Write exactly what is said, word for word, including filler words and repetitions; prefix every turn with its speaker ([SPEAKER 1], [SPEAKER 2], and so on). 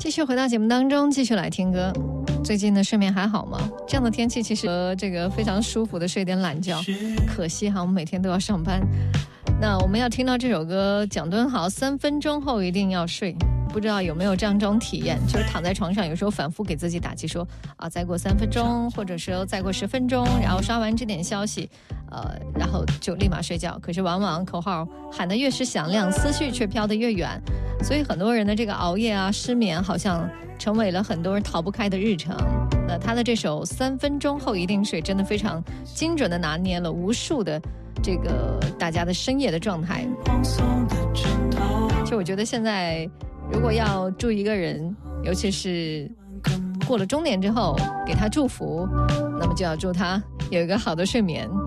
[SPEAKER 1] 继续回到节目当中，继续来听歌。最近的睡眠还好吗？这样的天气其实呃这个非常舒服的睡点懒觉，可惜哈我们每天都要上班。那我们要听到这首歌，蒋敦豪三分钟后一定要睡。不知道有没有这样一种体验，就是躺在床上有时候反复给自己打气说啊，再过三分钟，或者说再过十分钟，然后刷完这点消息呃，然后就立马睡觉。可是往往口号喊得越是响亮，思绪却飘得越远，所以很多人的这个熬夜啊失眠好像成为了很多人逃不开的日程。那他的这首三分钟后一定睡真的非常精准地拿捏了无数的这个大家的深夜的状态。其实我觉得现在如果要祝一个人，尤其是过了中年之后给他祝福，那么就要祝他有一个好的睡眠。